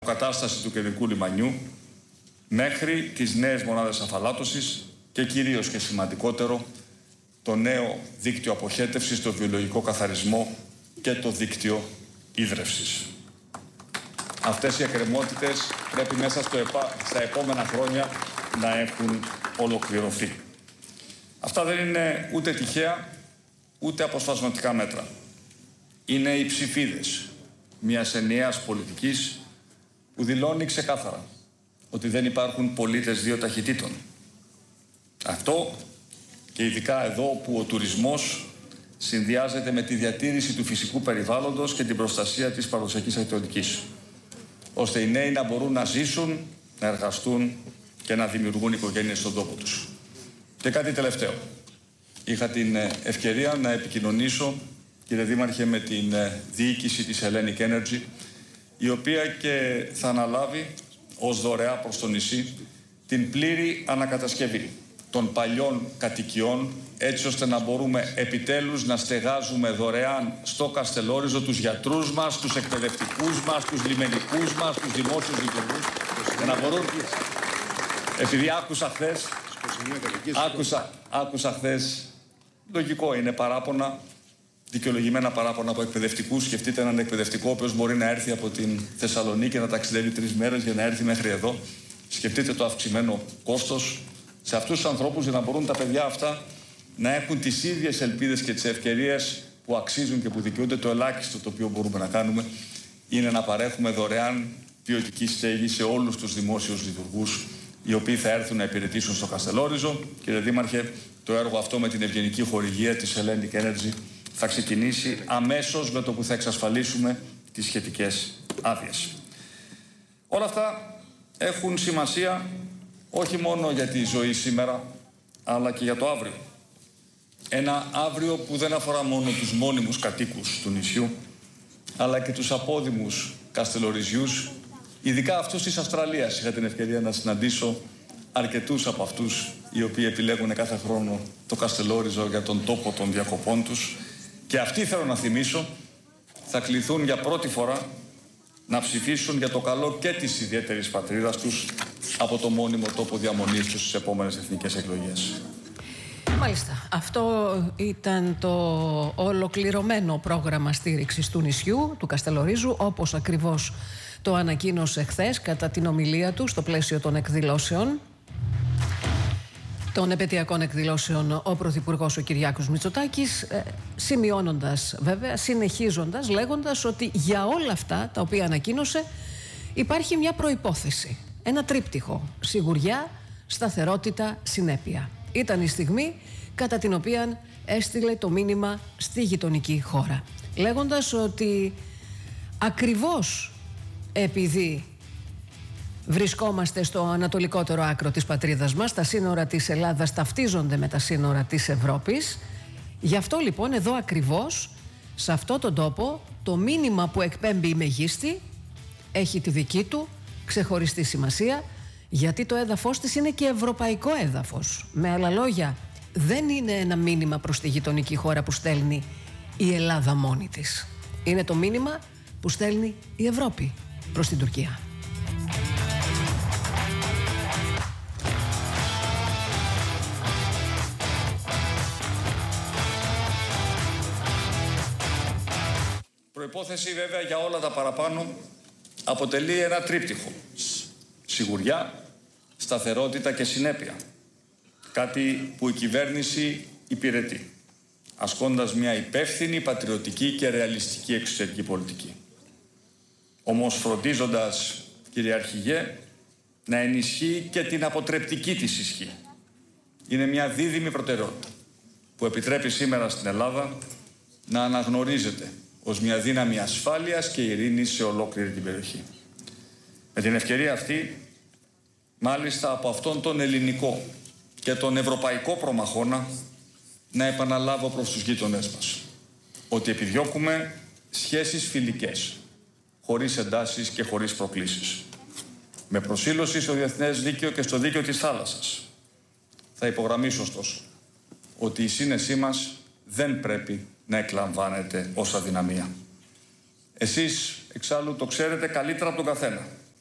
Κατάσταση του κεντρικού λιμανιού μέχρι τις νέες μονάδες αφαλάτωσης και κυρίως και σημαντικότερο το νέο δίκτυο αποχέτευσης, το βιολογικό καθαρισμό και το δίκτυο ίδρευσης. Αυτές οι εκκρεμότητες πρέπει μέσα στα επόμενα χρόνια να έχουν ολοκληρωθεί. Αυτά δεν είναι ούτε τυχαία ούτε αποσπασματικά μέτρα. Είναι οι ψηφίδες μιας ενιαίας πολιτικής που δηλώνει ξεκάθαρα ότι δεν υπάρχουν πολίτες δύο ταχυτήτων. Αυτό και ειδικά εδώ που ο τουρισμός συνδυάζεται με τη διατήρηση του φυσικού περιβάλλοντος και την προστασία της παραδοσιακής αρχιτεκτονικής, ώστε οι νέοι να μπορούν να ζήσουν, να εργαστούν και να δημιουργούν οικογένειες στον τόπο τους. Και κάτι τελευταίο. Είχα την ευκαιρία να επικοινωνήσω, κύριε Δήμαρχε, με την διοίκηση της Hellenic Energy, η οποία και θα αναλάβει ως δωρεά προς το νησί την πλήρη ανακατασκευή των παλιών κατοικιών, έτσι ώστε να μπορούμε επιτέλους να στεγάζουμε δωρεάν στο Καστελόριζο τους γιατρούς μας, τους εκπαιδευτικούς μας, τους λιμενικούς μας, τους δημόσιους λειτουργούς, για να μπορούν... Επειδή άκουσα χθες, λογικό είναι παράπονα, δικαιολογημένα παράπονα από εκπαιδευτικούς. Σκεφτείτε έναν εκπαιδευτικό ο οποίος μπορεί να έρθει από την Θεσσαλονίκη να ταξιδεύει 3 μέρες για να έρθει μέχρι εδώ. Σκεφτείτε το αυξημένο κόστος σε αυτούς τους ανθρώπους, για να μπορούν τα παιδιά αυτά να έχουν τις ίδιες ελπίδες και τις ευκαιρίες που αξίζουν και που δικαιούνται. Το ελάχιστο το οποίο μπορούμε να κάνουμε είναι να παρέχουμε δωρεάν ποιοτική στέγη σε όλους τους δημόσιους λειτουργούς οι οποίοι θα έρθουν να υπηρετήσουν στο Καστελόριζο. Κύριε Δήμαρχε, το έργο αυτό με την ευγενική χορηγία της Hellenic Energy θα ξεκινήσει αμέσως με το που θα εξασφαλίσουμε τις σχετικές άδειες. Όλα αυτά έχουν σημασία όχι μόνο για τη ζωή σήμερα, αλλά και για το αύριο. Ένα αύριο που δεν αφορά μόνο τους μόνιμους κατοίκους του νησιού, αλλά και τους απόδημους Καστελοριζιούς, ειδικά αυτούς της Αυστραλίας. Είχα την ευκαιρία να συναντήσω αρκετούς από αυτούς οι οποίοι επιλέγουν κάθε χρόνο το Καστελόριζο για τον τόπο των διακοπών τους. Και αυτοί, θέλω να θυμίσω, θα κληθούν για πρώτη φορά να ψηφίσουν για το καλό και της ιδιαίτερης πατρίδας τους από το μόνιμο τόπο διαμονής τους στις επόμενες εθνικές εκλογές. Μάλιστα. Αυτό ήταν το ολοκληρωμένο πρόγραμμα στήριξης του νησιού, του Καστελορίζου, όπως ακριβώς το ανακοίνωσε χθες κατά την ομιλία του στο πλαίσιο των εκδηλώσεων, των επετειακών εκδηλώσεων, ο Πρωθυπουργός ο Κυριάκος Μητσοτάκης, σημειώνοντας βέβαια, συνεχίζοντας, λέγοντας ότι για όλα αυτά τα οποία ανακοίνωσε υπάρχει μια προϋπόθεση, ένα τρίπτυχο: σιγουριά, σταθερότητα, συνέπεια. Ήταν η στιγμή κατά την οποία έστειλε το μήνυμα στη γειτονική χώρα, λέγοντας ότι ακριβώς επειδή βρισκόμαστε στο ανατολικότερο άκρο της πατρίδας μας, τα σύνορα της Ελλάδας ταυτίζονται με τα σύνορα της Ευρώπης, γι' αυτό λοιπόν εδώ ακριβώς, σε αυτό τον τόπο, το μήνυμα που εκπέμπει η Μεγίστη έχει τη δική του ξεχωριστή σημασία, γιατί το έδαφος της είναι και ευρωπαϊκό έδαφος. Με άλλα λόγια, δεν είναι ένα μήνυμα προς τη γειτονική χώρα που στέλνει η Ελλάδα μόνη της. Είναι το μήνυμα που στέλνει η Ευρώπη προς την Τουρκία. Προϋπόθεση βέβαια για όλα τα παραπάνω αποτελεί ένα τρίπτυχο: σιγουριά, σταθερότητα και συνέπεια. Κάτι που η κυβέρνηση υπηρετεί, ασκώντας μια υπεύθυνη, πατριωτική και ρεαλιστική εξωτερική πολιτική. Όμως φροντίζοντας, κύριε Αρχηγέ, να ενισχύει και την αποτρεπτική της ισχύ. Είναι μια δίδυμη προτεραιότητα που επιτρέπει σήμερα στην Ελλάδα να αναγνωρίζεται ως μια δύναμη ασφάλειας και ειρήνης σε ολόκληρη την περιοχή. Με την ευκαιρία αυτή, μάλιστα από αυτόν τον ελληνικό και τον ευρωπαϊκό προμαχώνα, να επαναλάβω προς τους γείτονές μας ότι επιδιώκουμε σχέσεις φιλικές, χωρίς εντάσεις και χωρίς προκλήσεις, με προσήλωση στο διεθνές δίκαιο και στο δίκαιο της θάλασσας. Θα υπογραμμίσω ωστόσο ότι η σύνεσή μας δεν πρέπει να εκλαμβάνεται ως αδυναμία. Εσείς εξάλλου το ξέρετε καλύτερα από τον καθένα